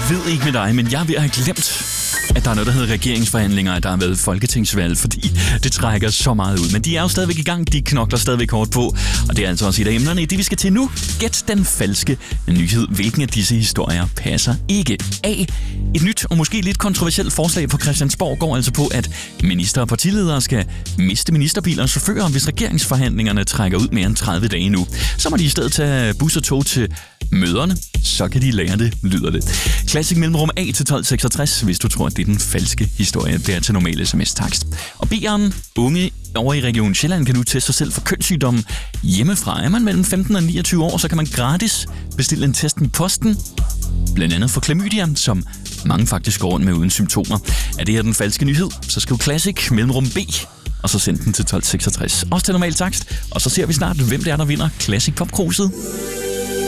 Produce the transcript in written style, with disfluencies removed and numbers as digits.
ved ikke med dig, men jeg er ved at have glemt, at der er noget, der hedder regeringsforhandlinger, at der har været folketingsvalg, fordi det trækker så meget ud. Men de er jo stadigvæk i gang, de knokler stadigvæk hårdt på, og det er altså også et af emnerne i det, vi skal til nu. Gæt den falske nyhed. Hvilken af disse historier passer ikke? A. Et nyt og måske lidt kontroversielt forslag på Christiansborg går altså på, at minister og partiledere skal miste ministerbiler og chauffører, hvis regeringsforhandlingerne trækker ud mere end 30 dage nu. Så må de i stedet tage bus og tog til møderne, så kan de lære det, lyder det. Classic mellemrum A til 1266, hvis du tror, at det er den falske historie. Det er til normal sms-takst. Og B'eren, unge over i Region Sjælland, kan nu teste sig selv for kønssygdomme hjemmefra. Er man mellem 15 og 29 år, så kan man gratis bestille en test med posten. Blandt andet for klamydia, som mange faktisk går rundt med uden symptomer. Er det her den falske nyhed? Så skriv Classic mellemrum B, og så send den til 1266. Også til normal takst, og så ser vi snart, hvem det er, der vinder Classic Pop Cruiset.